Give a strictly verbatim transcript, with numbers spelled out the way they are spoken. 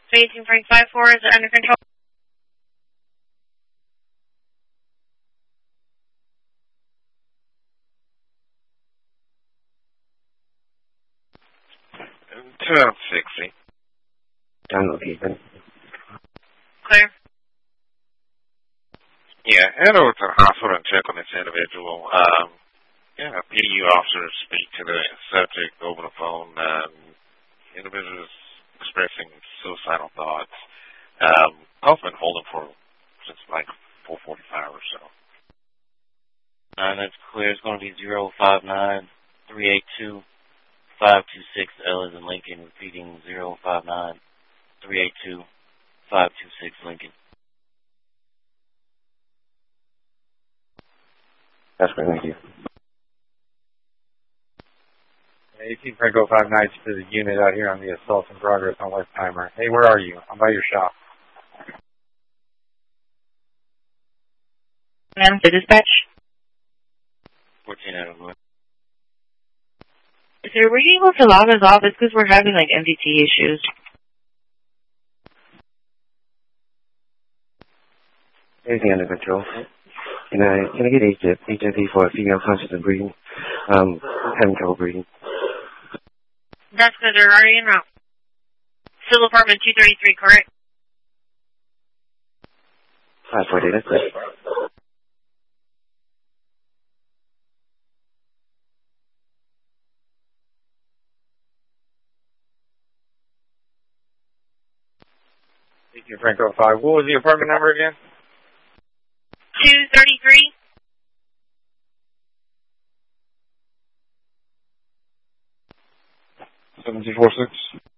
eighteen Frank five four, is it under control? twelve sixty. Done, okay. Clear. Yeah, head over to the hospital and check on this individual. Um, yeah, P D U officers speak to the subject over the phone. Um, individual is expressing suicidal thoughts. Um, I've been holding for since like four forty-five or so. Nine, that's clear. It's going to be zero five nine three eight two five two six. L is in Lincoln. Repeating zero five nine three eight two five two six Lincoln. That's great, thank you. eighteen Franco five nine to the unit out here on the assault in progress on West Timer. Hey, where are you? I'm by your shop. Ma'am, to dispatch. fourteen out of one. Sir, were you able to log us off? It's because we're having like M D T issues. Everything under control. Can I can I get agent agency for a female conscious and breathing? Um, having trouble breathing. That's because they're already en route. Still apartment two thirty-three, correct? Five forty, that's it. eighteen Franco five. What was the apartment number again? two thirty-three. seven two four six.